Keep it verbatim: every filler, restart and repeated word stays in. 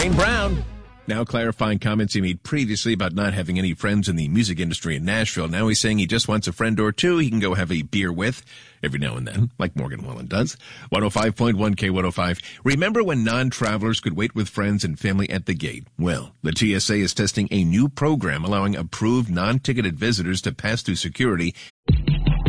Wayne Brown. Now clarifying comments he made previously about not having any friends in the music industry in Nashville. Now he's saying he just wants a friend or two he can go have a beer with every now and then, like Morgan Wallen does. one oh five point one K one oh five. Remember when non-travelers could wait with friends and family at the gate? Well, the T S A is testing a new program allowing approved non-ticketed visitors to pass through security